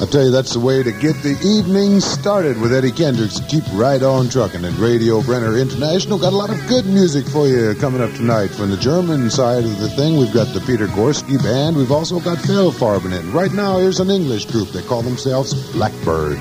tell you, that's the way to get the evening started with Eddie Kendricks. Keep right on trucking. And Radio Brenner International got a lot of good music for you coming up tonight. From the German side of the thing, we've got the Peter Gorski Band. We've also got Phil Farben in. Right now, here's an English group. They call themselves Blackbird.